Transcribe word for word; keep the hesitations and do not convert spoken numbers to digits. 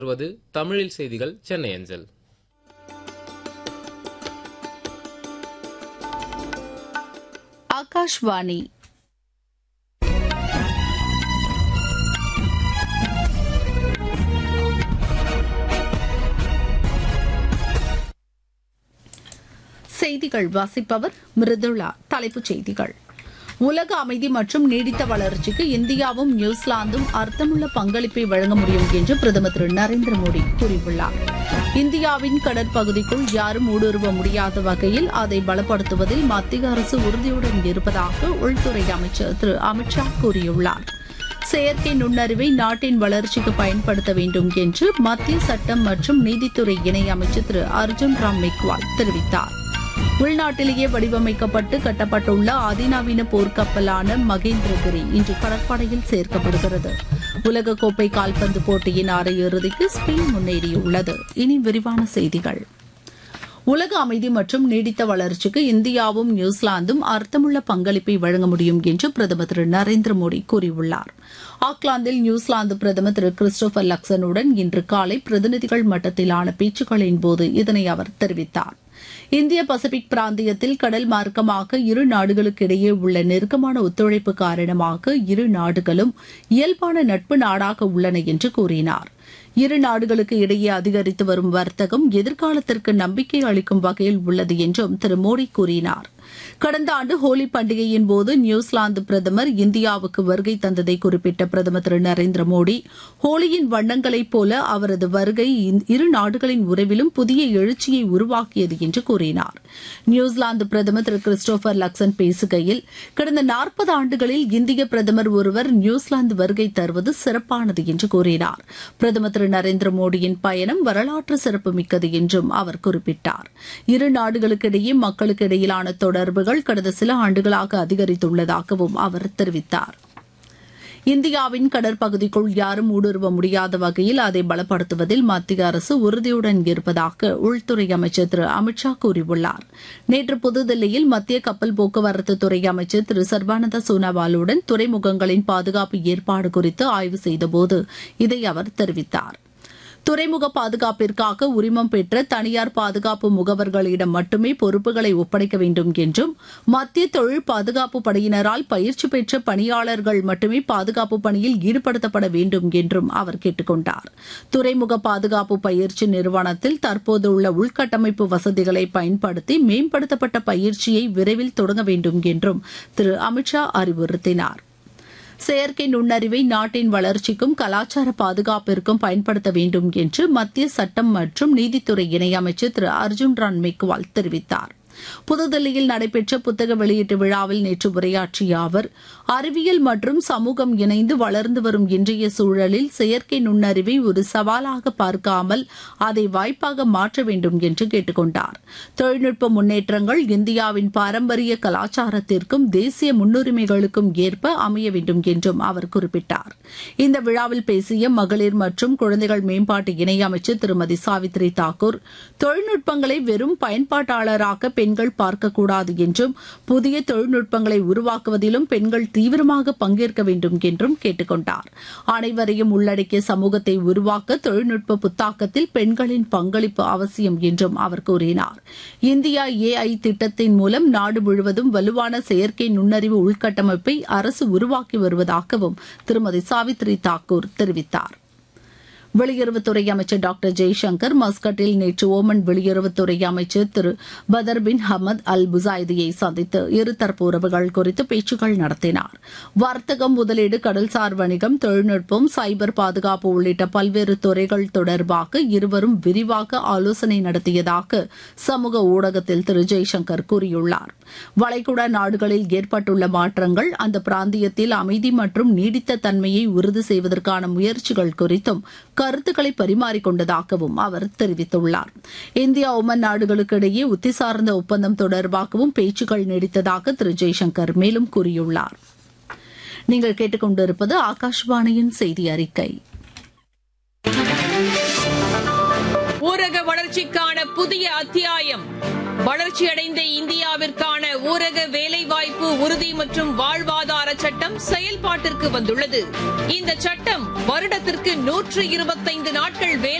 வருவது தமிழில் செய்திகள் சென்னை அஞ்சல். ஆகாஷ்வாணி. செய்திகள் வாசிப்பவர் மிருதுளா. தலைப்புச் செய்திகள்: உலக அமைதி மற்றும் நீடித்த வளர்ச்சிக்கு இந்தியாவும் நியூசிலாந்தும் அர்த்தமுள்ள பங்களிப்பை வழங்க முடியும் என்று பிரதமர் திரு நரேந்திர மோடி கூறியுள்ளார். இந்தியாவின் கடற்பகுதிக்குள் யாரும் ஊடுருவ முடியாத வகையில் அதை பலப்படுத்துவதில் மத்திய அரசு உறுதியுடன் இருப்பதாக உள்துறை அமைச்சர் திரு அமித் ஷா கூறியுள்ளார். செயற்கை நுண்ணறிவை நாட்டின் வளர்ச்சிக்கு பயன்படுத்த வேண்டும் என்று மத்திய சட்டம் மற்றும் நீதித்துறை இணை அமைச்சர் திரு அர்ஜுன் ராம் மெக்வால் தெரிவித்தார். உள்நாட்டிலேயே வடிவமைக்கப்பட்டு கட்டப்பட்டுள்ள அதிநவீன போர்க்கப்பலான மகேந்திரகிரி இன்று கடற்படையில் சேர்க்கப்படுகிறது. உலகக்கோப்பை கால்பந்து போட்டியின் அரையிறுதிக்கு ஸ்பெயின் முன்னேறியுள்ளது. இனி விரிவான செய்திகள். உலக அமைதி மற்றும் நீடித்த வளர்ச்சிக்கு இந்தியாவும் நியூசிலாந்தும் அர்த்தமுள்ள பங்களிப்பை வழங்க முடியும் என்று பிரதமர் திரு நரேந்திர மோடி கூறியுள்ளார். ஆக்லாந்தில் நியூசிலாந்து பிரதமர் திரு கிறிஸ்டோபர் லக்சனுடன் இன்று காலை பிரதிநிதிகள் மட்டத்திலான பேச்சுக்களின் போது இதனை அவர் தெரிவித்தார். இந்திய பசிபிக் பிராந்தியத்தில் கடல் மார்க்கமாக இரு நாடுகளுக்கு இடையே உள்ள நெருக்கமான ஒத்துழைப்பு காரணமாக இரு நாடுகளும் இயல்பான நட்பு நாடாக உள்ளன என்று கூறினார். இரு நாடுகளுக்கு இடையே அதிகரித்து வரும் வர்த்தகம் எதிர்காலத்திற்கு நம்பிக்கை அளிக்கும் வகையில் உள்ளது என்றும் திரு மோடி கூறினார். கடந்த ஆண்டு ஹோலி பண்டிகையின் போது நியூசிலாந்து பிரதமர் இந்தியாவுக்கு வருகை தந்ததை குறிப்பிட்ட பிரதமர் திரு நரேந்திர மோடி, ஹோலியின் வண்ணங்களைப் போல அவரது வருகை இரு நாடுகளின் உறவிலும் புதிய எழுச்சியை உருவாக்கியது என்று கூறினார். நியூசிலாந்து பிரதமர் திரு கிறிஸ்டோபர் லக்சன் பேசுகையில், கடந்த நாற்பது ஆண்டுகளில் இந்திய பிரதமர் ஒருவர் நியூசிலாந்து வருகை தருவது சிறப்பானது என்று கூறினார். பிரதமர் திரு நரேந்திர மோடியின் பயணம் வரலாற்று சிறப்புமிக்கது என்றும் அவர் குறிப்பிட்டார். இரு நாடுகளுக்கிடையே மக்களுக்கு இடையிலான தொடர்புகள் கடந்த சில ஆண்டுகளாக அதிகரித்துள்ளதாகவும் அவர் தெரிவித்தார். இந்தியாவின் கடற்பகுதிக்குள் யாரும் ஊடுருவ முடியாத வகையில் அதை பலப்படுத்துவதில் மத்திய அரசு உறுதியுடன் இருப்பதாக உள்துறை அமைச்சர் திரு அமித் ஷா கூறியுள்ளார். நேற்று புதுதில்லியில் மத்திய கப்பல் போக்குவரத்து துறை அமைச்சர் திரு சர்பானந்த சோனாவாலுடன் துறைமுகங்களின் பாதுகாப்பு ஏற்பாடு குறித்து ஆய்வு செய்தபோது இதை அவர் தெரிவித்தார். துறைமுக பாதுகாப்பிற்காக உரிமம் பெற்ற தனியார் பாதுகாப்பு முகவர்களிடம் மட்டுமே பொறுப்புகளை ஒப்படைக்க வேண்டும் என்றும், மத்திய தொழில் பாதுகாப்பு படையினரால் பயிற்சி பெற்ற பணியாளர்கள் மட்டுமே பாதுகாப்பு பணியில் ஈடுபடுத்தப்பட வேண்டும் என்றும் அவர் கேட்டுக் கொண்டார். துறைமுக பாதுகாப்பு பயிற்சி நிறுவனத்தில் தற்போதுள்ள உள்கட்டமைப்பு வசதிகளை பயன்படுத்தி மேம்படுத்தப்பட்ட பயிற்சியை விரைவில் தொடங்க வேண்டும் என்றும் திரு அமித் ஷா அறிவுறுத்தினார். செயற்கை நுண்ணறிவை நாட்டின் வளர்ச்சிக்கும் கலாச்சார பாதுகாப்பிற்கும் பயன்படுத்த வேண்டும் என்று மத்திய சட்டம் மற்றும் நீதித்துறை இணையமைச்சர் திரு அர்ஜுன் ராம் மெக்வால் தெரிவித்தார். புதுதில்லியில் நடைபெற்ற புத்தக வெளியீட்டு விழாவில் நேற்று உரையாற்றிய அவர், அறிவியல் மற்றும் சமூகம் இணைந்து வளர்ந்து வரும் இன்றைய சூழலில் செயற்கை நுண்ணறிவை ஒரு சவாலாக பார்க்காமல் அதை வாய்ப்பாக மாற்ற வேண்டும் என்று கேட்டுக் கொண்டார். தொழில்நுட்ப முன்னேற்றங்கள் இந்தியாவின் பாரம்பரிய கலாச்சாரத்திற்கும் தேசிய முன்னுரிமைகளுக்கும் ஏற்ப அமைய வேண்டும் என்றும் அவர் குறிப்பிட்டார். இந்த விழாவில் பேசிய மகளிர் மற்றும் குழந்தைகள் மேம்பாட்டு இணையமைச்சர் திருமதி சாவித்ரி தாக்கூர், தொழில்நுட்பங்களை வெறும் பயன்பாட்டாளராக பெண்கள் பார்க்கக்கூடாது என்றும், புதிய தொழில்நுட்பங்களை உருவாக்குவதிலும் பெண்கள் தீவிரமாக பங்கேற்க வேண்டும் என்றும் கேட்டுக் கொண்டார். அனைவரையும் உள்ளடக்கிய சமூகத்தை உருவாக்க தொழில்நுட்ப புத்தாக்கத்தில் பெண்களின் பங்களிப்பு அவசியம் என்றும் அவர் கூறினார். இந்தியா ஏஐ திட்டத்தின் மூலம் நாடு முழுவதும் வலுவான செயற்கை நுண்ணறிவு உள்கட்டமைப்பை அரசு உருவாக்கி வருவதாகவும் திருமதி சாவித்ரி தாக்கூர் தெரிவித்தார். வெளியுறவுத்துறை அமைச்சர் டாக்டர் ஜெய்சங்கர் மஸ்கட்டில் நேற்று ஓமன் வெளியுறவுத்துறை அமைச்சர் திரு பதர் பின் ஹமத் அல் புசாய்தியை சந்தித்து இருதரப்பு உறவுகள் குறித்து பேச்சுக்கள் நடத்தினார். வர்த்தகம், முதலீடு, கடல்சார் வணிகம், தொழில்நுட்பம், சைபர் பாதுகாப்பு உள்ளிட்ட பல்வேறு துறைகள் தொடர்பாக இருவரும் விரிவாக ஆலோசனை நடத்தியதாக சமூக ஊடகத்தில் திரு ஜெய்சங்கர் கூறியுள்ளார். வளைகுடா நாடுகளில் ஏற்பட்டுள்ள மாற்றங்கள் அந்த பிராந்தியத்தில் அமைதி மற்றும் நீடித்த தன்மையை உறுதி செய்வதற்கான முயற்சிகள் குறித்தும் கருத்துக்களை பரிமாறிக்கொண்டதாகவும் அவர் தெரிவித்துள்ளார். இந்தியா ஒமன் நாடுகளுக்கு இடையே உத்தி சார்ந்த ஒப்பந்தம் தொடர்பாகவும் பேச்சுக்கள் நீடித்ததாக திரு ஜெய்சங்கர் மேலும் கூறியுள்ளார். நீங்கள் கேட்டுக்கொண்டிருப்பது ஆகாஷ்வாணியின் செய்தி அறிக்கை. ஊரக வளர்ச்சிக்கான புதிய அத்தியாயம். வளர்ச்சியடைந்த இந்தியாவிற்கான ஊரக வேலைவாய்ப்பு உறுதி மற்றும் வாழ்வாதார சட்டம் செயல்பாட்டிற்கு வந்துள்ளது. இந்த சட்டம் வருடத்திற்கு நூற்று இருபத்தைந்து நாட்கள் வேலை